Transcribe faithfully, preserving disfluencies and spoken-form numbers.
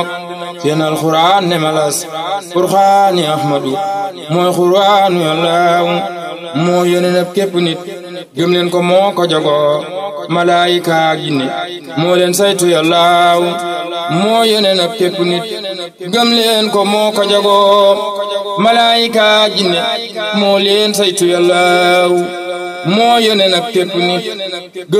seen alxuraan ne malas Qur'aani Ahmadu mooy xuraanu Yàllaaw moo yónnee na képp nit gëm leen ko moo ko jagoo malaayika ak jinne moo leen saytu Yàllaaw moo yónnee na képp nit gëm leen ko moo ko jagoo malaayika ak jinne moo leen saytu Yàllaaw moo yónnee na képp nit